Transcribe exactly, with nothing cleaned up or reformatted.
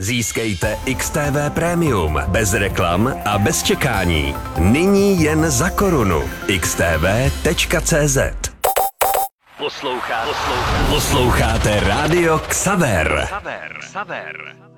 Získejte X T V Premium bez reklam a bez čekání. Nyní jen za korunu. x t v tečka c z. Poslouchá, poslouchá, posloucháte Rádio Xaver. Xaver, Xaver.